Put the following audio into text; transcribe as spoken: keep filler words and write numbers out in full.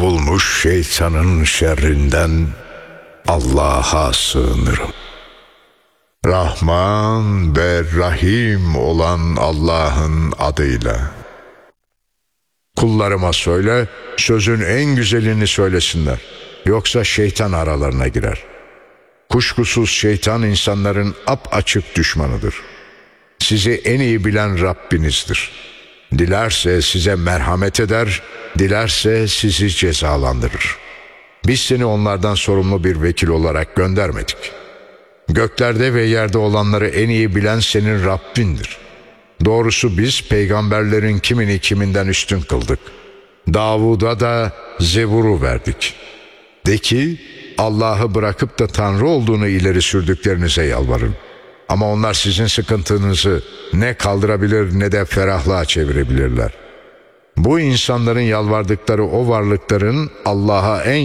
kovulmuş şeytanın şerrinden Allah'a sığınırım. Rahman ve Rahim olan Allah'ın adıyla. Kullarıma söyle, sözün en güzelini söylesinler. Yoksa şeytan aralarına girer. Kuşkusuz şeytan insanların apaçık düşmanıdır. Sizi en iyi bilen Rabbinizdir. Dilerse size merhamet eder, dilerse sizi cezalandırır. Biz seni onlardan sorumlu bir vekil olarak göndermedik. Göklerde ve yerde olanları en iyi bilen senin Rabbindir. Doğrusu biz peygamberlerin kimini kiminden üstün kıldık. Davud'a da Zebur'u verdik. De ki, Allah'ı bırakıp da Tanrı olduğunu ileri sürdüklerinize yalvarın. Ama onlar sizin sıkıntınızı ne kaldırabilir ne de ferahlığa çevirebilirler. Bu insanların yalvardıkları o varlıkların Allah'a en